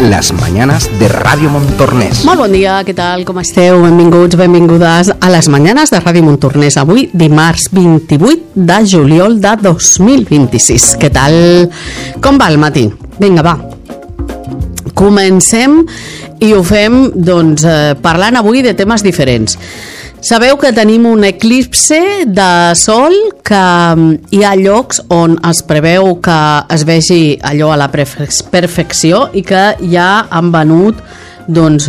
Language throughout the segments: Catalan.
las mañanas de Ràdio Montornès. Molt bon dia, què tal, com esteu? Benvinguts, benvingudes a les mañanes de Ràdio Montornès. Avui, dimarts 28 de juliol de 2026. Què tal? Com va el matí? Vinga, va. Comencem i ho fem, doncs, parlant avui de temes diferents. Sabeu que tenim un eclipse de sol, que hi ha llocs on es preveu que es vegi allò a la perfecció i que ja han venut doncs,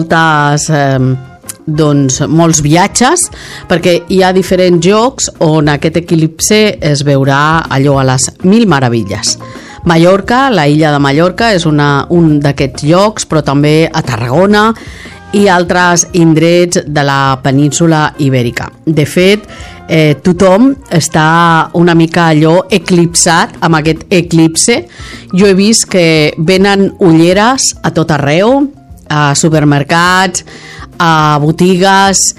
molts viatges, perquè hi ha diferents llocs on aquest eclipse es veurà allò a les mil meravilles. Mallorca, la illa de Mallorca és un d'aquests llocs, però també a Tarragona i altres indrets de la península ibèrica. De fet, tothom està una mica allò eclipsat amb aquest eclipse. Jo he vist que venen ulleres a tot arreu, a supermercats, a botigues,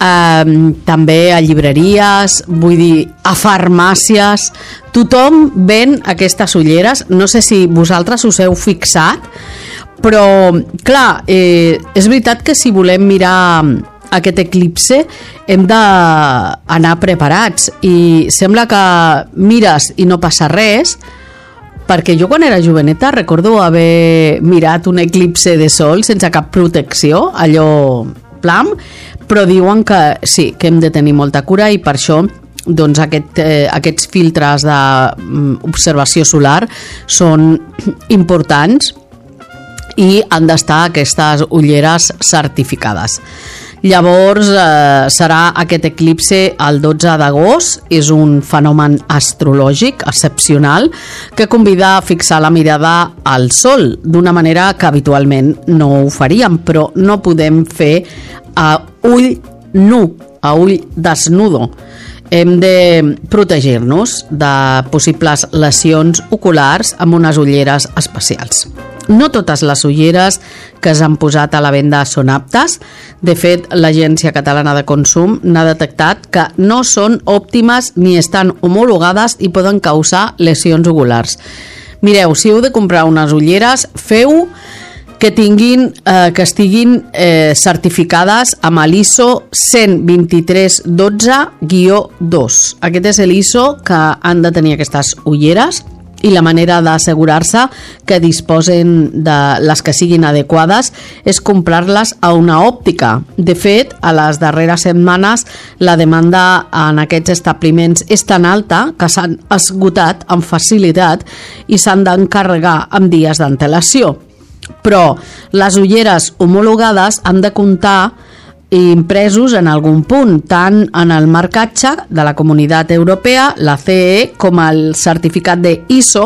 també a llibreries, vull dir, a farmàcies. Tothom ven aquestes ulleres. No sé si vosaltres us heu fixat, però, clar, és veritat que si volem mirar aquest eclipse hem d'anar preparats i sembla que mires i no passa res, perquè jo quan era joveneta recordo haver mirat un eclipse de sol sense cap protecció, allò plam, però diuen que sí, que hem de tenir molta cura i per això doncs aquests filtres d'observació solar són importants i han d'estar aquestes ulleres certificades. Llavors serà aquest eclipse el 12 d'agost. És un fenomen astrològic excepcional que convida a fixar la mirada al sol d'una manera que habitualment no ho faríem, però no podem fer a ull nu, a ull desnudo. Hem de protegir-nos de possibles lesions oculars amb unes ulleres especials. No totes les ulleres que s'han posat a la venda són aptes. De fet, l'Agència Catalana de Consum n'ha detectat que no són òptimes ni estan homologades i poden causar lesions oculars. Mireu, si heu de comprar unes ulleres, feu que estiguin certificades amb l'ISO 12312-2. Aquest és l'ISO que han de tenir aquestes ulleres i la manera d'assegurar-se que disposen de les que siguin adequades és comprar-les a una òptica. De fet, a les darreres setmanes la demanda en aquests establiments és tan alta que s'han esgotat amb facilitat i s'han d'encarregar amb dies d'antelació. Però les ulleres homologades han de comptar impresos en algun punt, tant en el marcatge de la Comunitat Europea, la CE, com el certificat de ISO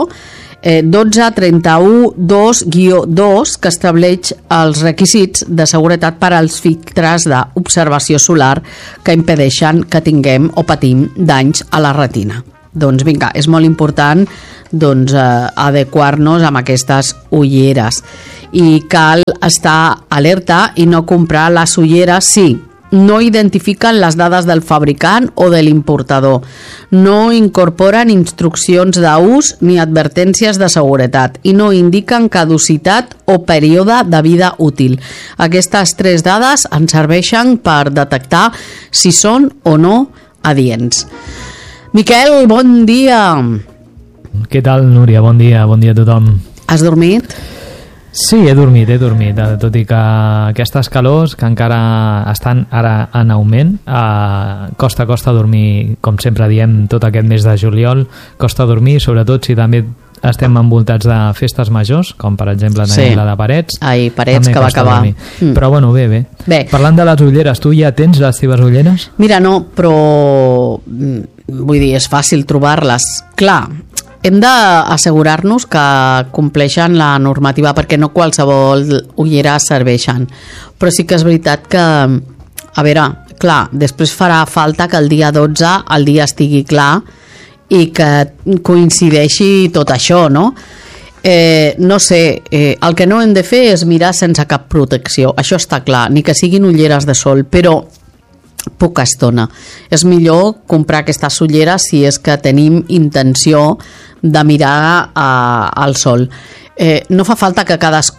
12312-2, que estableix els requisits de seguretat per als filtres d'observació solar que impedeixen que tinguem o patim danys a la retina. Doncs vinga, és molt important adequar-nos amb aquestes ulleres i cal estar alerta i no comprar les ulleres si no identifiquen les dades del fabricant o de l'importador, no incorporen instruccions d'ús ni advertències de seguretat i no indiquen caducitat o període de vida útil. Aquestes tres dades ens serveixen per detectar si són o no adients. Miquel, bon dia. Què tal, Núria? Bon dia a tothom. Has dormit? Sí, he dormit, tot i que aquestes calors que encara estan ara en augment, costa dormir, com sempre diem, tot aquest mes de juliol, costa dormir, sobretot si també estem envoltats de festes majors, com per exemple la de Parets. Parets que va acabar. Però bueno, bé. Parlant de les ulleres, tu ja tens les teves ulleres? Mira, no, però vull dir, és fàcil trobar-les. Clar, hem d'assegurar-nos que compleixen la normativa, perquè no qualsevol ullera serveixen. Però sí que és veritat que, a veure, clar, després farà falta que el dia 12 el dia estigui clar i que coincideixi tot això, no? No sé, el que no hem de fer és mirar sense cap protecció, això està clar, ni que siguin ulleres de sol, però poca estona. És millor comprar aquestes ulleres si és que tenim intenció de mirar al sol. No fa falta que cadascú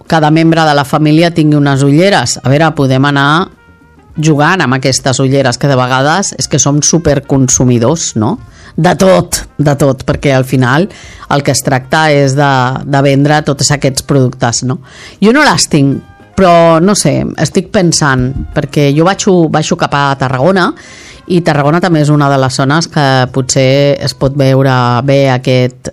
cada membre de la família tingui unes ulleres. A veure, podem anar jugant amb aquestes ulleres, que de vegades és que som superconsumidors, no? De tot, perquè al final el que es tracta és de vendre tots aquests productes, no? Jo no les tinc, però no sé, estic pensant, perquè jo baixo cap a Tarragona, i Tarragona també és una de les zones que potser es pot veure bé aquest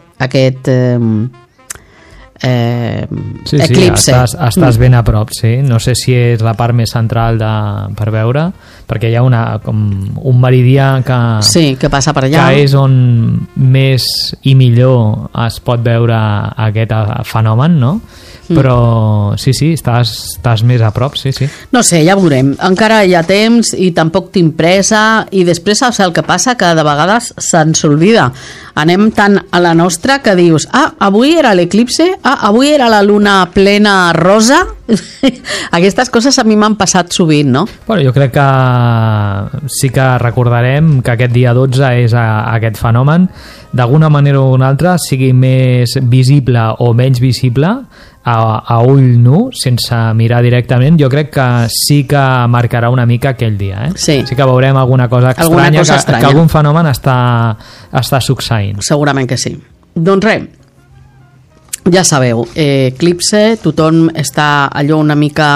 eclipse. Estàs ben a prop, sí. No sé si és la part més central per veure, perquè hi ha un meridià que passa per allà, que és on més i millor es pot veure aquest fenomen, no? Però sí, estàs més a prop, sí. No sé, ja veurem. Encara hi ha temps i tampoc tinc pressa, i després saps el que passa? Que de vegades se'ns oblida. Anem tant a la nostra que dius, avui era l'eclipse, avui era la luna plena rosa. Aquestes coses a mi m'han passat sovint, no? Bueno, jo crec que sí que recordarem que aquest dia 12 és aquest fenomen, d'alguna manera o una altra, sigui més visible o menys visible a ull nu, sense mirar directament. Jo crec que sí que marcarà una mica aquell dia, Sí que veurem alguna cosa estranya, que algun fenomen està succeint. Segurament que sí. Doncs res, ja sabeu, eclipse, tothom està allò una mica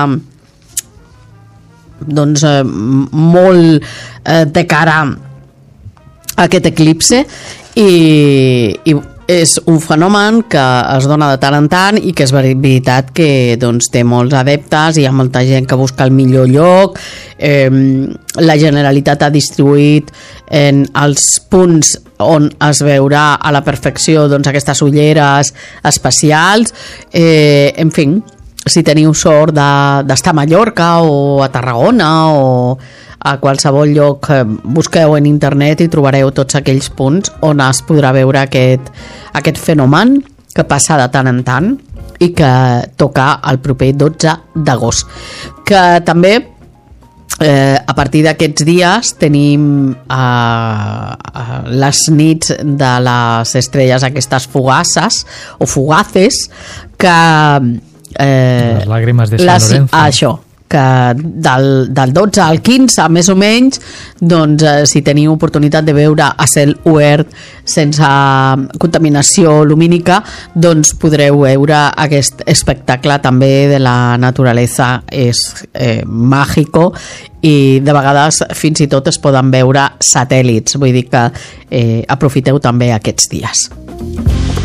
molt de cara a aquest eclipse, i és un fenomen que es dona de tant en tant i que és veritat que té molts adeptes, hi ha molta gent que busca el millor lloc. La Generalitat ha distribuït en els punts on es veurà a la perfecció aquestes ulleres especials. En fi, si teniu sort d'estar a Mallorca o a Tarragona o a qualsevol lloc, busqueu en internet i trobareu tots aquells punts on es podrà veure aquest fenomen que passa de tant en tant i que toca el proper 12 d'agost. Que també a partir d'aquests dies tenim les nits de les estrelles aquestes fugaces o fugaces, que les làgrimes de Sant Lorenzo, això, que del 12 al 15 més o menys, si teniu oportunitat de veure a cel obert sense contaminació lumínica, podreu veure aquest espectacle també de la naturalesa. És màgico, i de vegades fins i tot es poden veure satèl·lits, vull dir que aprofiteu també aquests dies.